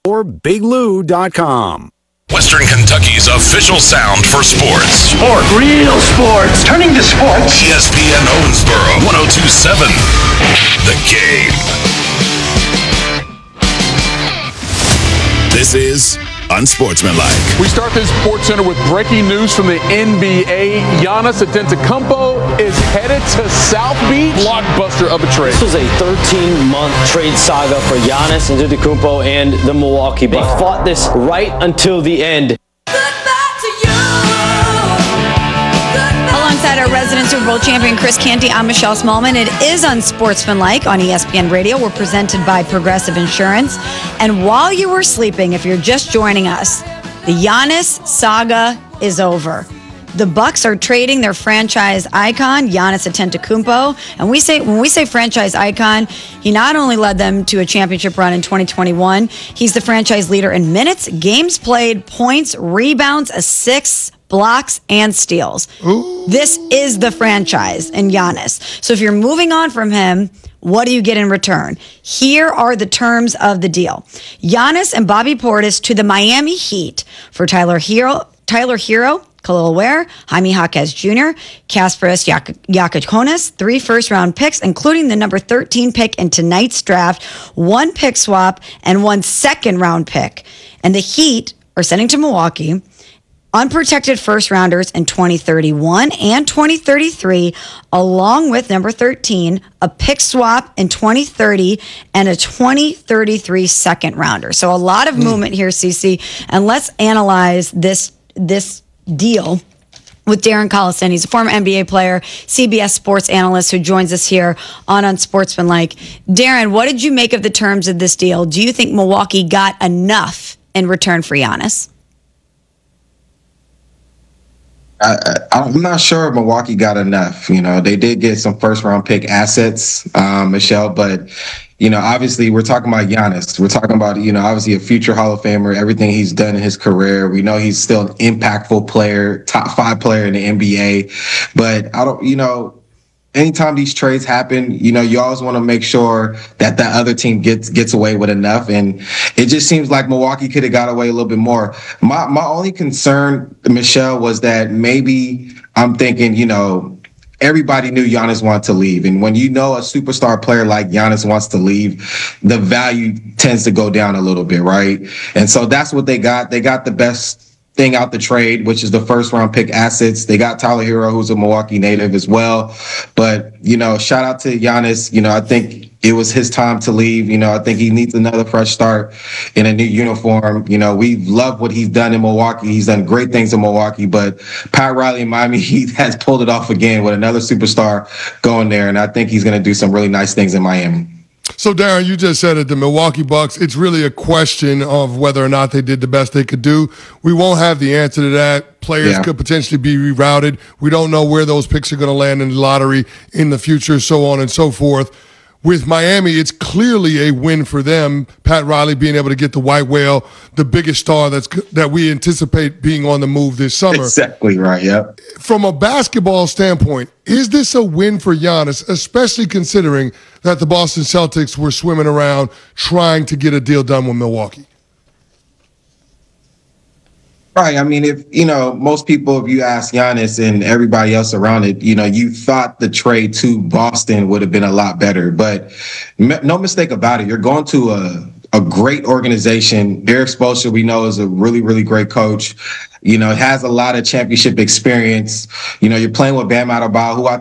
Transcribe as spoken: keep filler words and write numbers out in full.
or big lou dot com. Western Kentucky's official sound for sports. Sport. Real sports. Turning to sports. E S P N Owensboro, one oh two point seven. The Game. This is Unsportsmanlike. We start this Sports Center with breaking news from the N B A. Giannis Antetokounmpo is headed to South Beach. Blockbuster of a trade. This was a thirteen-month trade saga for Giannis Antetokounmpo and the Milwaukee Bucks. They fought this right until the end. Alongside our resident Super Bowl champion Chris Canty, I'm Michelle Smallman. It is Unsportsmanlike on E S P N Radio. We're presented by Progressive Insurance. And while you were sleeping, if you're just joining us, the Giannis saga is over. The Bucks are trading their franchise icon, Giannis Antetokounmpo. And we say when we say franchise icon, he not only led them to a championship run in twenty twenty-one, he's the franchise leader in minutes, games played, points, rebounds, assists, blocks, and steals. Ooh. This is the franchise in Giannis. So if you're moving on from him, what do you get in return? Here are the terms of the deal. Giannis and Bobby Portis to the Miami Heat for Tyler Hero, Tyler Hero, Khalil Ware, Jaime Jaquez Junior, Kasparas Yakokonis, three first-round picks, including the number thirteen pick in tonight's draft, one pick swap, and one second-round pick. And the Heat are sending to Milwaukee unprotected first-rounders in twenty thirty-one and twenty thirty-three, along with number thirteen, a pick swap in twenty thirty, and a twenty thirty-three second-rounder. So a lot of movement here, Cece. And let's analyze this this deal with Darren Collison. He's a former N B A player, C B S sports analyst who joins us here on Unsportsmanlike. Darren, what did you make of the terms of this deal? Do you think Milwaukee got enough in return for Giannis? I, I'm not sure if Milwaukee got enough. You know, they did get some first round pick assets, um, Michelle, but, you know, obviously we're talking about Giannis. We're talking about, you know, obviously a future Hall of Famer, everything he's done in his career. We know he's still an impactful player, top five player in the N B A. But I don't, you know, anytime these trades happen, you know, you always want to make sure that that other team gets gets away with enough. And it just seems like Milwaukee could have got away a little bit more. My my only concern, Michelle, was that maybe I'm thinking, you know, everybody knew Giannis wanted to leave. And when you know a superstar player like Giannis wants to leave, the value tends to go down a little bit, right? And so that's what they got. They got the best thing out the trade, which is the first round pick assets. They got Tyler Hero, who's a Milwaukee native as well. But, you know, shout out to Giannis. You know, I think it was his time to leave. You know, I think he needs another fresh start in a new uniform. You know, we love what he's done in Milwaukee. He's done great things in Milwaukee, but Pat Riley in Miami Heat has pulled it off again with another superstar going there. And I think he's going to do some really nice things in Miami. So, Darren, you just said it, the Milwaukee Bucks, it's really a question of whether or not they did the best they could do. We won't have the answer to that. Players yeah. could potentially be rerouted. We don't know where those picks are going to land in the lottery in the future, so on and so forth. With Miami, it's clearly a win for them. Pat Riley being able to get the white whale, the biggest star that's that we anticipate being on the move this summer. Exactly right, yep. From a basketball standpoint, is this a win for Giannis, especially considering that the Boston Celtics were swimming around trying to get a deal done with Milwaukee? Right. I mean, if, you know, most people, if you ask Giannis and everybody else around it, you know, you thought the trade to Boston would have been a lot better. But no mistake about it, you're going to a, a great organization. Derek Spoelstra, we know, is a really, really great coach. You know, has a lot of championship experience. You know, you're playing with Bam Adebayo, who I